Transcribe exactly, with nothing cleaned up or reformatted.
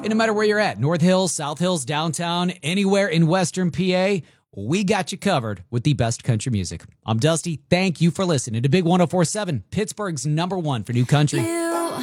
And no matter where you're at, North Hills, South Hills, downtown, anywhere in Western P A, we got you covered with the best country music. I'm Dusty. Thank you for listening to Big one oh four point seven, Pittsburgh's number one for new country. You